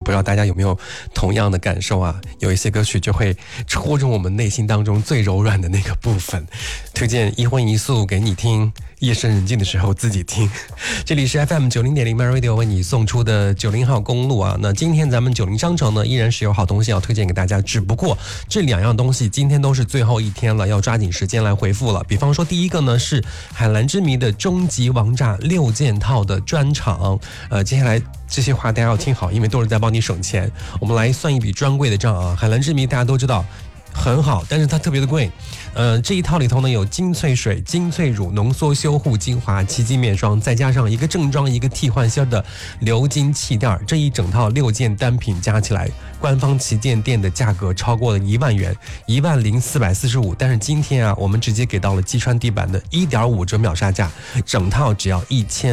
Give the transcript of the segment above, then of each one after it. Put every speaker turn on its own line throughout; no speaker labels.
不知道大家有没有同样的感受啊？有一些歌曲就会戳中我们内心当中最柔软的那个部分。推荐一荤一素给你听，夜深人静的时候自己听。这里是 FM 90.0 My Radio 为你送出的90号公路啊。那今天咱们90商城呢依然是有好东西要推荐给大家，只不过这2样东西今天都是最后一天了，要抓紧时间来回复了。比方说第一个呢是海蓝之谜的终极王炸6件套的专场，接下来这些话大家要听好，因为都是在帮你省钱。我们来算一笔专柜的账啊。海蓝之谜大家都知道很好，但是它特别的贵。这一套里头呢有精粹水、精粹乳、浓缩修护精华、奇迹面霜，再加上一个正装一个替换芯的鎏金气垫，这一整套6件单品加起来，官方旗舰店的价格超过了1万元，10445。但是今天啊，我们直接给到了击穿地板的1.5折秒杀价，整套只要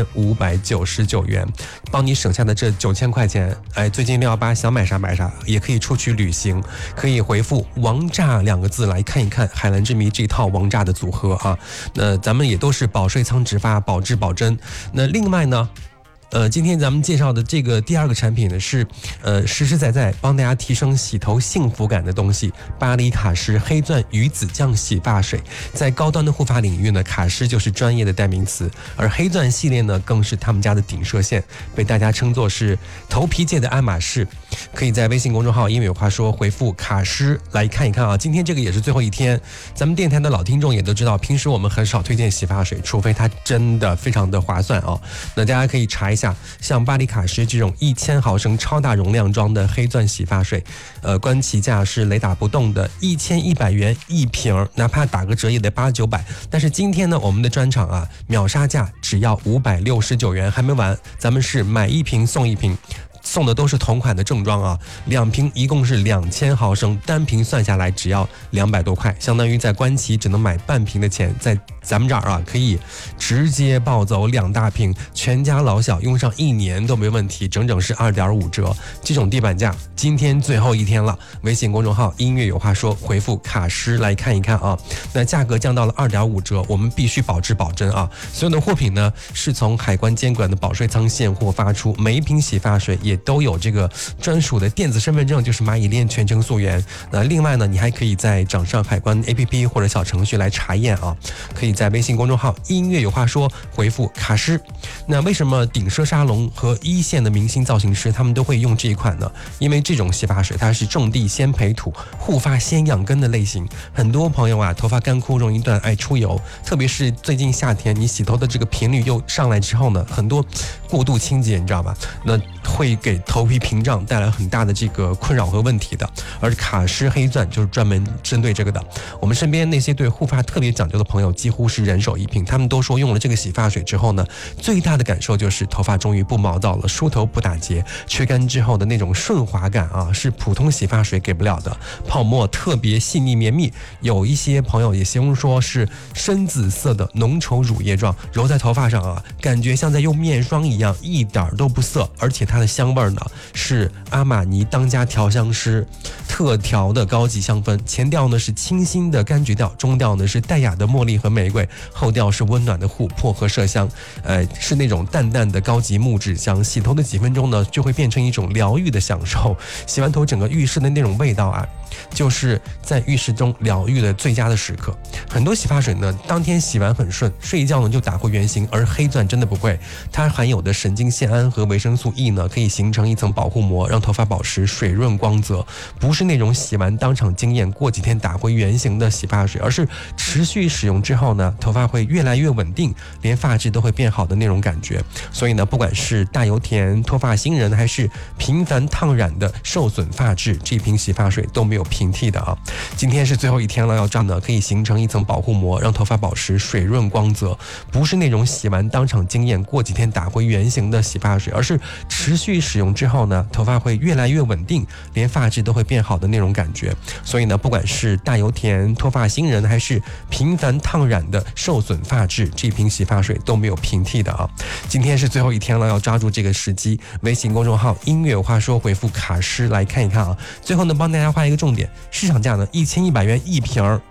1599元，帮你省下的这9000块钱。最近618想买啥买啥，也可以出去旅行，可以回复王炸2个字来看一看海蓝之谜这套王炸的组合啊。那咱们也都是保税仓直发，保质保真。那另外呢，今天咱们介绍的这个第2个产品呢是实实在在帮大家提升洗头幸福感的东西，巴黎卡诗黑钻鱼子酱洗发水。在高端的护发领域呢，卡诗就是专业的代名词，而黑钻系列呢更是他们家的顶射线，被大家称作是头皮界的爱马仕。可以在微信公众号因为有话说回复卡诗来看一看啊。今天这个也是最后一天，咱们电台的老听众也都知道，平时我们很少推荐洗发水，除非它真的非常的划算啊。那大家可以查一下，像巴黎卡诗这种1000毫升超大容量装的黑钻洗发水，官旗价是雷打不动的1100元一瓶，哪怕打个折也得800-900。但是今天呢，我们的专场啊，秒杀价只要569元，还没完，咱们是买1瓶送1瓶。送的都是同款的正装啊，2瓶一共是2000毫升，单瓶算下来只要200多块，相当于在官旗只能买半瓶的钱，在咱们这儿啊可以直接抱走2大瓶，全家老小用上1年都没问题，整整是2.5折。这种地板价今天最后一天了，微信公众号音乐有话说回复卡诗来看一看啊。那价格降到了2.5折，我们必须保质保真啊。所有的货品呢是从海关监管的保税仓现货发出，每一瓶洗发水也都有这个专属的电子身份证，就是蚂蚁链全程溯源。那另外呢，你还可以在掌上海关 APP 或者小程序来查验啊。可以在微信公众号音乐有话说回复卡诗。那为什么顶奢沙龙和1线的明星造型师他们都会用这一款呢？因为这种洗发水它是种地先培土，护发先养根的类型。很多朋友啊，头发干枯容易断，爱出油，特别是最近夏天，你洗头的这个频率又上来之后呢，很多过度清洁，你知道吧？那会给头皮屏障带来很大的这个困扰和问题的。而卡诗黑钻就是专门针对这个的。我们身边那些对护发特别讲究的朋友几乎是人手一瓶，他们都说用了这个洗发水之后呢，最大的感受就是头发终于不毛躁了，梳头不打结，吹干之后的那种顺滑感啊，是普通洗发水给不了的。泡沫特别细腻绵密，有一些朋友也形容说是深紫色的浓稠乳液状，揉在头发上啊，感觉像在用面霜一样，一点都不涩。而且它的香味呢是阿玛尼当家调香师特调的高级香氛，前调呢是清新的柑橘调，中调呢是淡雅的茉莉和玫瑰，后调是温暖的琥珀和麝香，是那种淡淡的高级木质香。洗头的几分钟呢就会变成一种疗愈的享受，洗完头整个浴室的那种味道啊，就是在浴室中疗愈的最佳的时刻。很多洗发水呢当天洗完很顺，睡一觉呢就打回原形，而黑钻真的不会，它含有的神经酰胺和维生素 E 呢可以形成一层保护膜，让头发保持水润光泽，不是那种洗完当场惊艳过几天打回原形的洗发水，而是持续使用之后呢，头发会越来越稳定，连发质都会变好的那种感觉。所以呢，不管是大油田脱发新人还是频繁烫染的受损发质，这瓶洗发水都没有平替的啊。今天是最后一天了，要这样呢可以形成一层保护膜，让头发保持水润光泽，不是那种洗完当场惊艳过几天打回原形的洗发水，而是持续使用之后呢，头发会越来越稳定，连发质都会变好的那种感觉。所以呢，不管是大油田脱发新人还是频繁烫染的受损发质，这瓶洗发水都没有平替的啊。今天是最后一天了，要抓住这个时机，微信公众号音乐有话说回复卡诗来看一看啊。最后呢，帮大家画一个重点，市场价呢1100元一瓶，